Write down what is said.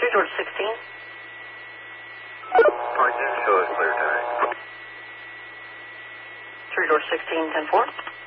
George 16. Park in, show us clear tonight. 3 George 16, 10-4.